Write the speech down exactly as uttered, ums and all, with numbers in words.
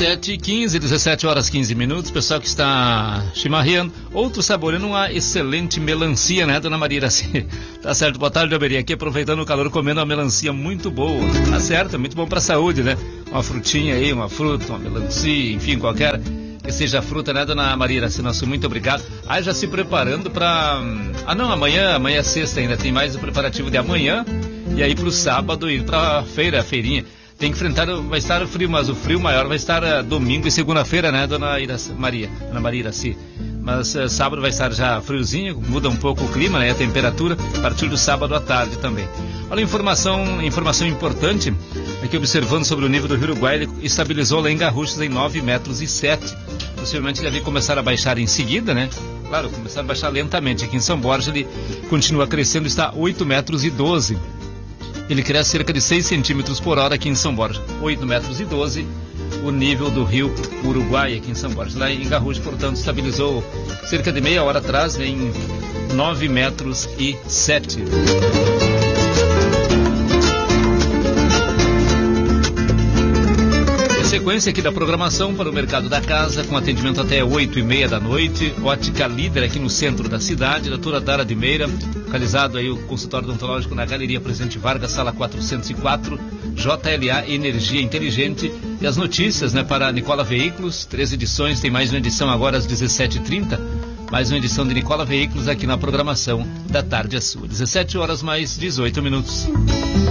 dezessete e quinze, dezessete horas e quinze minutos. Pessoal que está chimarreando, outro saboreando uma excelente melancia, né, dona Maria Iraci? Tá certo, boa tarde, Alberi. Aqui aproveitando o calor, comendo uma melancia muito boa. Tá certo, é muito bom pra saúde, né? Uma frutinha aí, uma fruta, uma melancia, enfim, qualquer que seja fruta, né, dona Maria Iraci? Nosso muito obrigado. Ah, já se preparando pra... Ah, não, amanhã, amanhã é sexta ainda, tem mais o preparativo de amanhã. E aí pro sábado ir pra feira, feirinha. Tem que enfrentar, vai estar o frio, mas o frio maior vai estar uh, domingo e segunda-feira, né, dona Iraci, Maria, dona Maria Iraci? Mas uh, sábado vai estar já friozinho, muda um pouco o clima, né, a temperatura, a partir do sábado à tarde também. Olha, informação, informação importante, aqui observando sobre o nível do Rio Uruguai, ele estabilizou lá em Garruchas em nove metros e sete. Possivelmente ele deve começar a baixar em seguida, né? Claro, começar a baixar lentamente. Aqui em São Borja ele continua crescendo, está oito metros e doze. Ele cresce cerca de seis centímetros por hora aqui em São Borja. oito metros e doze, o nível do rio Uruguai aqui em São Borja. Lá em Garrucha, portanto, estabilizou cerca de meia hora atrás, né, em nove metros e sete. Sequência aqui da programação para o mercado da casa, com atendimento até oito e meia da noite. Ótica Líder aqui no centro da cidade, doutora Dara de Meira, localizado aí o consultório odontológico na Galeria Presidente Vargas, sala quatrocentos e quatro, J L A Energia Inteligente. E as notícias, né, para Nicola Veículos, três edições, tem mais uma edição agora às dezessete e trinta, mais uma edição de Nicola Veículos aqui na programação da Tarde é Sua. dezessete horas mais dezoito minutos.